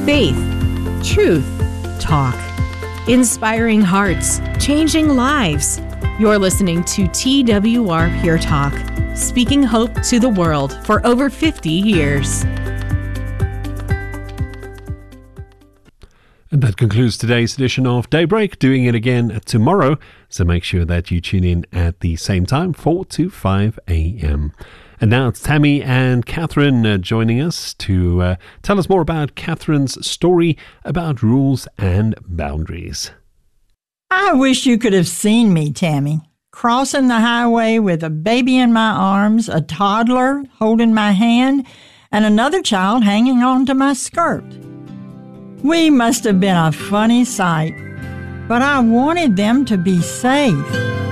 Faith, truth, talk. Inspiring hearts, changing lives. You're listening to TWR Pure Talk, speaking hope to the world for over 50 years. And that concludes today's edition of Daybreak. Doing it again tomorrow, so make sure that you tune in at the same time, 4 to 5 a.m. And now it's Tammy and Catherine joining us to tell us more about Catherine's story about rules and boundaries. I wish you could have seen me, Tammy, crossing the highway with a baby in my arms, a toddler holding my hand, and another child hanging onto my skirt. We must have been a funny sight, but I wanted them to be safe.